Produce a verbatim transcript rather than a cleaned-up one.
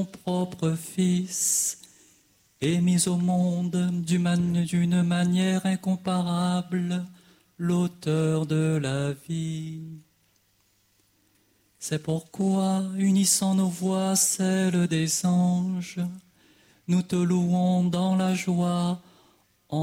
ton propre Fils, et mis au monde d'une manière incomparable, l'auteur de la vie. C'est pourquoi, unissant nos voix à celles des anges, nous te louons dans la joie